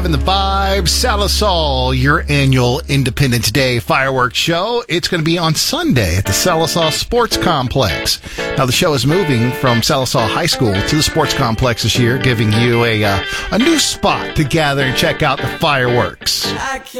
In the Vibe, Salisal, your annual Independence Day fireworks show. It's going to be on Sunday at the Salisal Sports Complex. Now, the show is moving from Salisal High School to the Sports Complex this year, giving you a new spot to gather and check out the fireworks.